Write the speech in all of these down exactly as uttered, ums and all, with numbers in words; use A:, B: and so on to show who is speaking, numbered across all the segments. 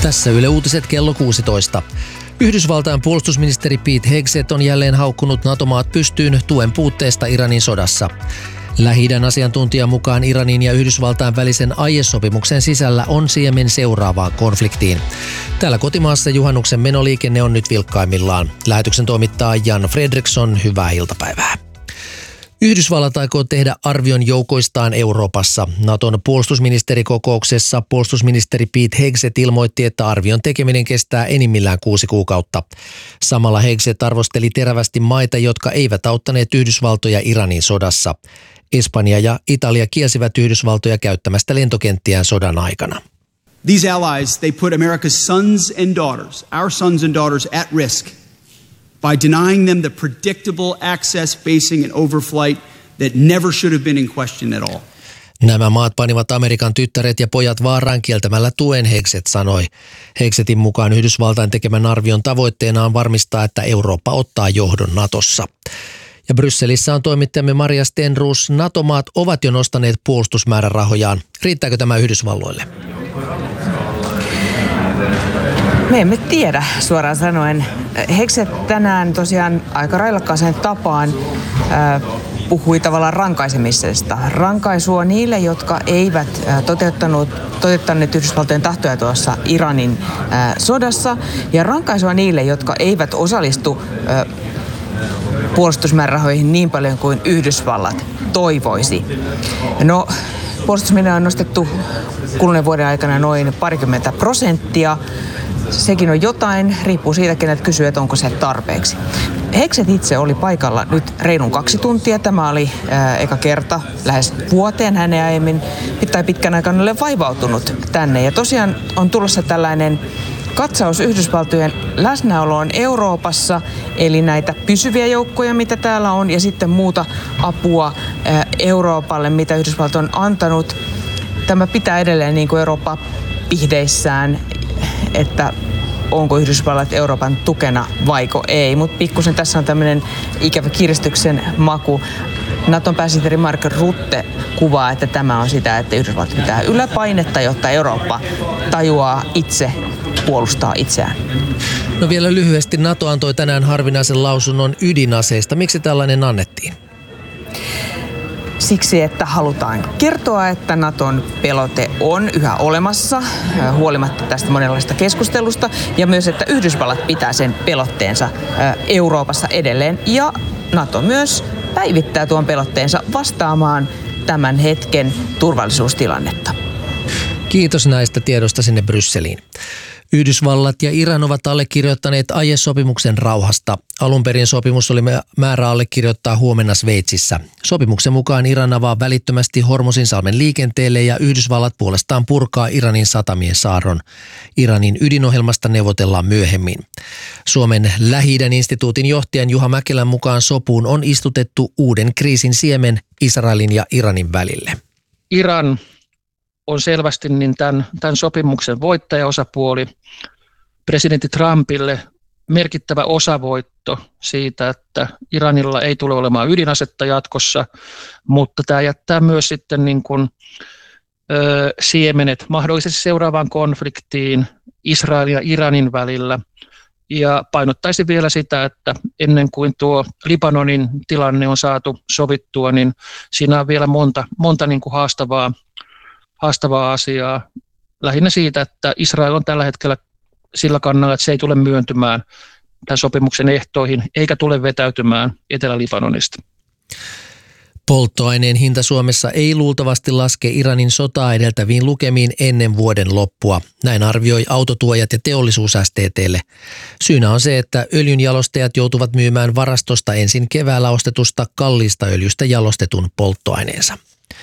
A: Tässä Yle Uutiset kello kuusitoista. Yhdysvaltain puolustusministeri Pete Hegseth on jälleen haukkunut NATO-maat pystyyn tuen puutteesta Iranin sodassa. Lähi-idän asiantuntijan mukaan Iranin ja Yhdysvaltain välisen aiesopimuksen sisällä on siemen seuraavaan konfliktiin. Täällä kotimaassa juhannuksen menoliikenne on nyt vilkkaimmillaan. Lähetyksen toimittaa Jan Fredriksson, hyvää iltapäivää. Yhdysvallat aikoo tehdä arvion joukoistaan Euroopassa. Naton puolustusministerikokouksessa puolustusministeri Pete Hegseth ilmoitti, että arvion tekeminen kestää enimmillään kuusi kuukautta. Samalla Hegseth arvosteli terävästi maita, jotka eivät auttaneet Yhdysvaltoja Iranin sodassa. Espanja ja Italia kielsivät Yhdysvaltoja käyttämästä lentokenttiään sodan aikana.
B: These allies, they put America's sons and daughters, our sons and daughters at risk by denying them the predictable access, basing and overflight that never should have been in question at all.
A: Nämä maat panivat Amerikan tyttäret ja pojat vaaraan kieltämällä tuen, Hegseth sanoi. Hegsethin mukaan Yhdysvaltain tekemän arvion tavoitteena on varmistaa, että Eurooppa ottaa johdon Natossa. Ja Brysselissä on toimittajamme Maria Stenroos. NATO-maat ovat jo nostaneet puolustusmäärärahojaan. Riittääkö tämä Yhdysvalloille?
C: Me emme tiedä suoraan sanoen. Hegseth tänään tosiaan aika railakkaaseen tapaan äh, puhui tavallaan rankaisemisesta. Rankaisua niille, jotka eivät äh, toteuttanut, toteuttaneet Yhdysvaltojen tahtoja tuossa Iranin äh, sodassa. Ja rankaisua niille, jotka eivät osallistu äh, puolustusmäärärahoihin niin paljon kuin Yhdysvallat toivoisi. No, puolustusmäärärahoja on nostettu kuluneen vuoden aikana noin parikymmentä prosenttia. Sekin on jotain, riippuu siitä, kenet kysyy, että onko se tarpeeksi. Hegseth itse oli paikalla nyt reilun kaksi tuntia. Tämä oli ää, eka kerta lähes vuoteen. Hän ei aiemmin tai pitkän aikana ole vaivautunut tänne. Ja tosiaan on tulossa tällainen katsaus Yhdysvaltojen läsnäoloon Euroopassa, eli näitä pysyviä joukkoja, mitä täällä on, ja sitten muuta apua ää, Euroopalle, mitä Yhdysvalto on antanut. Tämä pitää edelleen niin kuin Eurooppa pihdeissään, että onko Yhdysvallat Euroopan tukena vaiko ei. Mutta pikkusen tässä on tämmöinen ikävä kiristyksen maku. Naton pääsihteeri Mark Rutte kuvaa, että tämä on sitä, että Yhdysvallat pitää yläpainetta, jotta Eurooppa tajuaa itse puolustaa itseään.
A: No vielä lyhyesti. NATO antoi tänään harvinaisen lausunnon ydinaseista. Miksi tällainen annettiin?
C: Siksi, että halutaan kertoa, että Naton pelote on yhä olemassa, huolimatta tästä monenlaista keskustelusta, ja myös, että Yhdysvallat pitää sen pelotteensa Euroopassa edelleen, ja NATO myös päivittää tuon pelotteensa vastaamaan tämän hetken turvallisuustilannetta.
A: Kiitos näistä tiedosta sinne Brysseliin. Yhdysvallat ja Iran ovat allekirjoittaneet aiesopimuksen rauhasta. Alun perin sopimus oli määrä allekirjoittaa huomenna Sveitsissä. Sopimuksen mukaan Iran avaa välittömästi Hormuzinsalmen liikenteelle ja Yhdysvallat puolestaan purkaa Iranin satamien saarron. Iranin ydinohjelmasta neuvotellaan myöhemmin. Suomen Lähi-idän instituutin johtajan Juha Mäkelän mukaan sopuun on istutettu uuden kriisin siemen Israelin ja Iranin välille.
D: Iran on selvästi niin tämän, tämän sopimuksen voittajaosapuoli. Presidentti Trumpille merkittävä osavoitto siitä, että Iranilla ei tule olemaan ydinasetta jatkossa, mutta tämä jättää myös sitten niin kuin, ö, siemenet mahdollisesti seuraavaan konfliktiin Israelin ja Iranin välillä. Ja painottaisin vielä sitä, että ennen kuin tuo Libanonin tilanne on saatu sovittua, niin siinä on vielä monta, monta niin kuin haastavaa haastavaa asiaa, lähinnä siitä, että Israel on tällä hetkellä sillä kannalla, että se ei tule myöntymään tämän sopimuksen ehtoihin, eikä tule vetäytymään Etelä-Libanonista.
A: Polttoaineen hinta Suomessa ei luultavasti laske Iranin sotaa edeltäviin lukemiin ennen vuoden loppua. Näin arvioi autotuojat ja teollisuus S T T:lle. Syynä on se, että öljynjalostajat joutuvat myymään varastosta ensin keväällä ostetusta kalliista öljystä jalostetun polttoaineensa.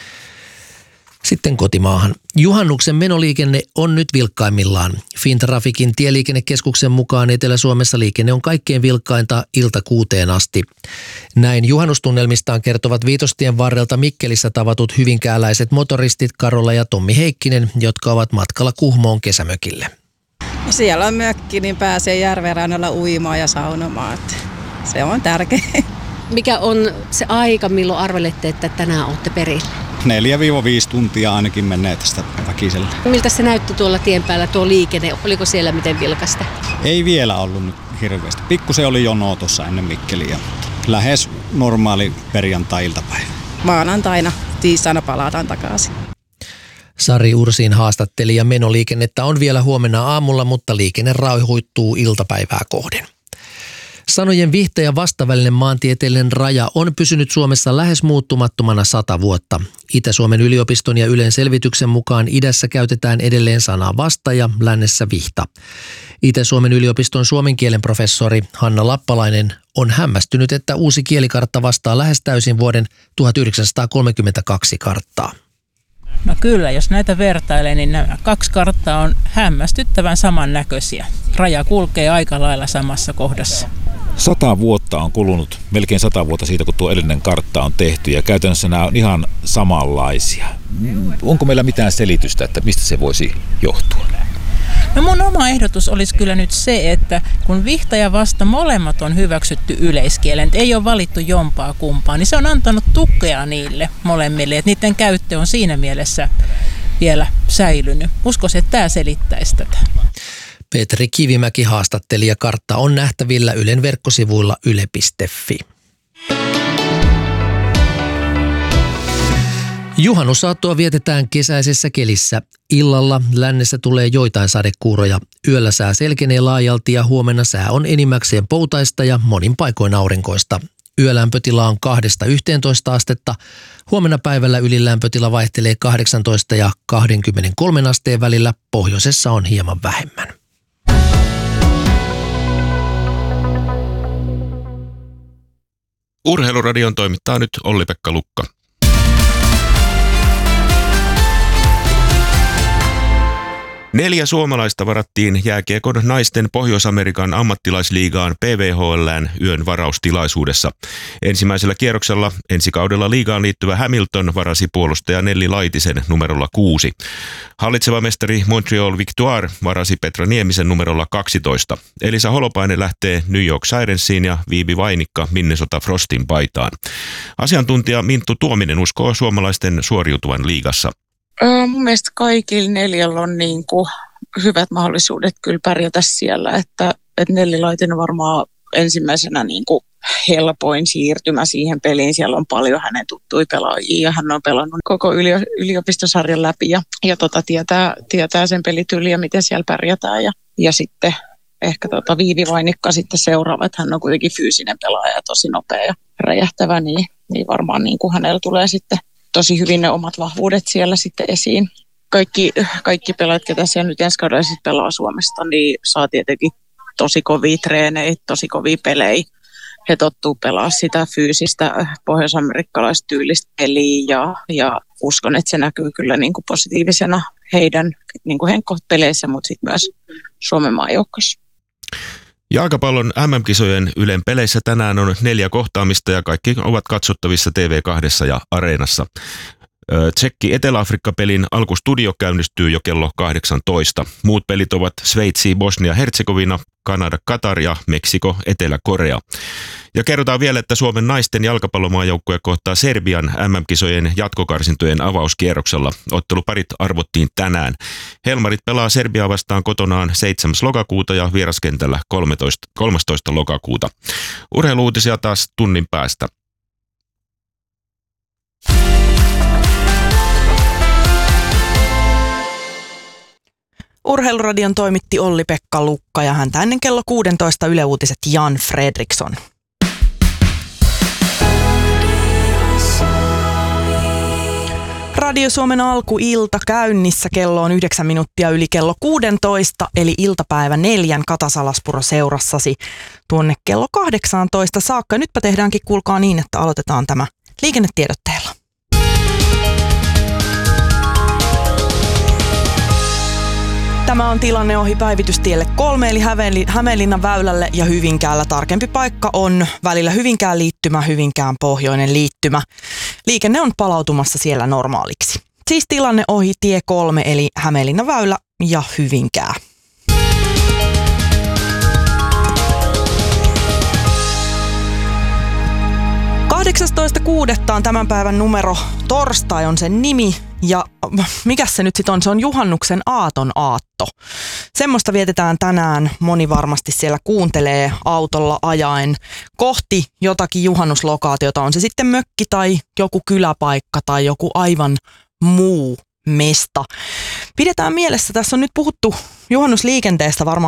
A: Sitten kotimaahan. Juhannuksen menoliikenne on nyt vilkkaimmillaan. Fintrafikin tieliikennekeskuksen mukaan Etelä-Suomessa liikenne on kaikkein vilkkainta ilta kuuteen asti. Näin juhannustunnelmistaan kertovat Viitostien varrelta Mikkelissä tavatut hyvinkääläiset motoristit Karola ja Tommi Heikkinen, jotka ovat matkalla Kuhmoon kesämökille.
E: Siellä on mökki, niin pääsee järven rannalla uimaan ja saunomaan. Se on tärkeää. Mikä on se aika, milloin arvelette, että tänään olette perillä?
F: neljä viisi tuntia ainakin menee tästä väkisellä.
E: Miltä se näytti tuolla tien päällä tuo liikenne? Oliko siellä miten vilkasta?
F: Ei vielä ollut nyt hirveästi. Pikkusen oli jonoa tuossa ennen Mikkeliä. Lähes normaali perjantai-iltapäivä.
G: Maanantaina, tiistaina palataan takaisin.
A: Sari Ursin haastatteli ja menoliikennettä on vielä huomenna aamulla, mutta liikenne rauhoittuu iltapäivää kohden. Sanojen vihta- ja vastavälinen maantieteellinen raja on pysynyt Suomessa lähes muuttumattomana sata vuotta. Itä-Suomen yliopiston ja Ylen selvityksen mukaan idässä käytetään edelleen sanaa vasta ja lännessä vihta. Itä-Suomen yliopiston suomen kielen professori Hanna Lappalainen on hämmästynyt, että uusi kielikartta vastaa lähes täysin vuoden tuhatyhdeksänsataakolmekymmentäkaksi karttaa.
H: No kyllä, jos näitä vertailee, niin nämä kaksi karttaa on hämmästyttävän samannäköisiä. Raja kulkee aika lailla samassa kohdassa.
I: Sata vuotta on kulunut, melkein sata vuotta siitä, kun tuo edellinen kartta on tehty, ja käytännössä nämä on ihan samanlaisia. Onko meillä mitään selitystä, että mistä se voisi johtua?
H: No mun oma ehdotus olisi kyllä nyt se, että kun vihta ja vasta molemmat on hyväksytty yleiskielen, ei ole valittu jompaa kumpaa, niin se on antanut tukea niille molemmille, että niiden käyttö on siinä mielessä vielä säilynyt. Uskoisin, että tämä selittäisi tätä.
A: Petri Kivimäki haastatteli ja kartta on nähtävillä Ylen verkkosivuilla yle piste fi. Juhannussaattoa vietetään kesäisessä kelissä. Illalla lännessä tulee joitain sadekuuroja. Yöllä sää selkenee laajalti ja huomenna sää on enimmäkseen poutaista ja monin paikoin aurinkoista. Yölämpötila on kahdesta yhteentoista astetta. Huomenna päivällä ylilämpötila vaihtelee kahdeksantoista ja kaksikymmentäkolme asteen välillä. Pohjoisessa on hieman vähemmän.
J: Urheiluradion toimittaa nyt Olli-Pekka Lukka. Neljä suomalaista varattiin jääkiekon naisten Pohjois-Amerikan ammattilaisliigaan P V H L:ään yön varaustilaisuudessa. Ensimmäisellä kierroksella ensi kaudella liigaan liittyvä Hamilton varasi puolustaja Nelli Laitisen numerolla kuusi. Hallitseva mestari Montreal Victoire varasi Petra Niemisen numerolla kaksitoista. Elisa Holopainen lähtee New York Sirensiin ja Viivi Vainikka Minnesota Frostin paitaan. Asiantuntija Minttu Tuominen uskoo suomalaisten suoriutuvan liigassa.
K: Mun mielestä kaikilla neljällä on niin kuin hyvät mahdollisuudet kyllä pärjätä siellä, että, että Nelli Laitinen varmaan ensimmäisenä niin kuin helpoin siirtymä siihen peliin. Siellä on paljon hänen tuttuja pelaajia ja hän on pelannut koko yliopistosarjan läpi ja, ja tota, tietää, tietää sen pelityyliä, miten siellä pärjätään ja, ja sitten ehkä tota Viivi Vainikka sitten seuraava, että hän on kuitenkin fyysinen pelaaja ja tosi nopea ja räjähtävä, niin, niin varmaan niin kuin hänellä tulee sitten tosi hyvin ne omat vahvuudet siellä sitten esiin. Kaikki, kaikki pelaajat, ketä siellä nyt ensi kaudella sitten pelaa Suomesta, niin saa tietenkin tosi kovia treenejä, tosi kovia pelejä. He tottuu pelaa sitä fyysistä pohjois-amerikkalaista tyylistä peliä ja, ja uskon, että se näkyy kyllä niin kuin positiivisena heidän niin kuin henkkopeleissä, mutta sitten myös Suomen maajoukkoissa.
J: Jalkapallon M M-kisojen Ylen peleissä tänään on neljä kohtaamista ja kaikki ovat katsottavissa T V kaksi ja Areenassa. Tsekki-Etelä-Afrikka-pelin alkustudio käynnistyy jo kello kahdeksantoista. Muut pelit ovat Sveitsi, Bosnia, Herzegovina, Kanada, Katar ja Meksiko, Etelä-Korea. Ja kerrotaan vielä, että Suomen naisten jalkapallomaajoukkue kohtaa Serbian M M-kisojen jatkokarsintojen avauskierroksella. Otteluparit arvottiin tänään. Helmarit pelaa Serbiaa vastaan kotonaan seitsemäs lokakuuta ja vieraskentällä kolmastoista lokakuuta. Urheiluutisia taas tunnin päästä.
L: Urheiluradion toimitti Olli-Pekka Lukka ja häntä ennen kello kuusitoista Yle Uutiset Jan Fredriksson. Radio Suomen alkuilta käynnissä, kello on yhdeksän minuuttia yli kello kuusitoista, eli iltapäivä neljän Kata Salaspuro seurassasi tuonne kello kahdeksantoista saakka. Nytpä tehdäänkin, kuulkaa niin, että aloitetaan tämä liikennetiedotteella. Tämä on tilanne ohi päivitystielle kolme, eli Hämeenlinnan väylälle ja Hyvinkäällä. Tarkempi paikka on välillä Hyvinkään liittymä, Hyvinkään pohjoinen liittymä. Liikenne on palautumassa siellä normaaliksi. Siis tilanne ohi tie kolme, eli Hämeenlinnan väylä ja Hyvinkää. yhdestoista kuudetta on tämän päivän numero, torstai on sen nimi ja mikä se nyt sitten on? Se on juhannuksen aaton aatto. Semmoista vietetään tänään, moni varmasti siellä kuuntelee autolla ajaen kohti jotakin juhannuslokaatiota, on se sitten mökki tai joku kyläpaikka tai joku aivan muu mesta. Pidetään mielessä, tässä on nyt puhuttu juhannusliikenteestä varmaan